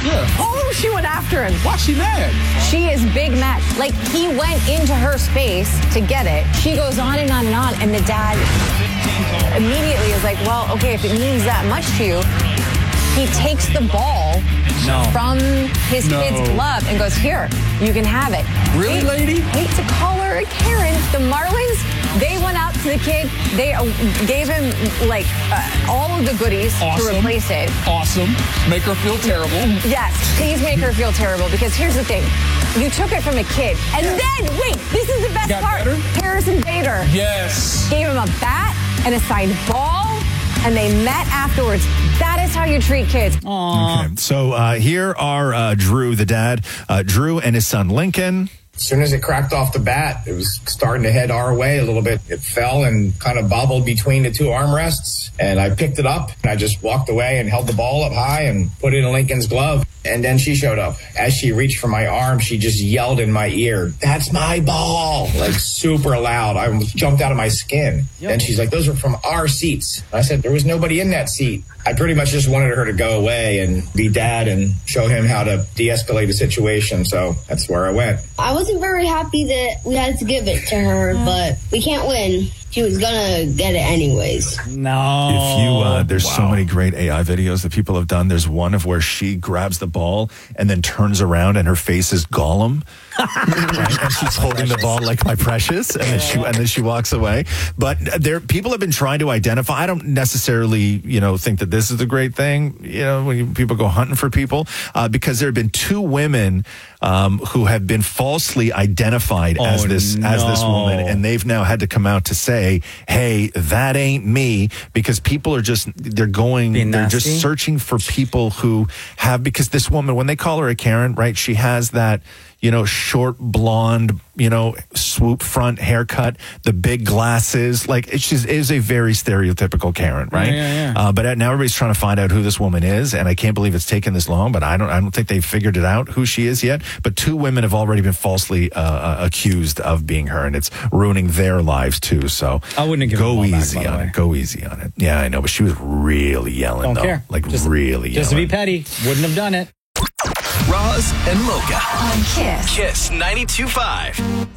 Yeah. Oh, she went after him. Why she mad? She is big mad. Like, he went into her space to get it. She goes on and on and on, and the dad immediately is like, well, okay, if it means that much to you, he takes the ball from his kid's glove and goes, here, you can have it. Really, lady? Hate to call her a Karen. The Marlins, they went out to the kid. They gave him, like, all of the goodies to replace it. Awesome. Make her feel terrible. Yes, please make her feel terrible, because here's the thing. You took it from a kid. And then, wait, this is the best part. Better? Harrison Bader. Yes. Gave him a bat and a signed ball, and they met afterwards. That is how you treat kids. Okay. So here are Drew, the dad, Drew and his son Lincoln. As soon as it cracked off the bat, it was starting to head our way a little bit. It fell and kind of bobbled between the two armrests, and I picked it up, and I just walked away and held the ball up high and put it in Lincoln's glove. And then she showed up. As she reached for my arm, she just yelled in my ear, "That's my ball!" Like, super loud. I jumped out of my skin. And she's like, "Those are from our seats." I said, "There was nobody in that seat." I pretty much just wanted her to go away and be dad and show him how to de-escalate the situation. So that's where I went. I wasn't very happy that we had to give it to her, but we can't win. She was gonna get it anyways. If you, there's so many great AI videos that people have done. There's one of where she grabs the ball and then turns around and her face is Gollum. Right? And she's holding the ball like my precious, and then she walks away. But people have been trying to identify. I don't necessarily, think that this is a great thing. When people go hunting for people, because there have been two women who have been falsely identified as this woman, and they've now had to come out to say, "Hey, that ain't me," because people are they're just searching for people who have, because this woman, when they call her a Karen, right? She has that, short blonde, swoop front haircut, the big glasses. Like, it is a very stereotypical Karen, right? Yeah. But now everybody's trying to find out who this woman is, and I can't believe it's taken this long. But I don't think they've figured it out who she is yet. But two women have already been falsely accused of being her, and it's ruining their lives too. So I wouldn't give go it easy on it. Go easy on it. Yeah, I know, but she was really yelling. Don't care. Like, really yelling. Just to be petty, wouldn't have done it. Roz and Mocha On Kiss. Kiss 92.5.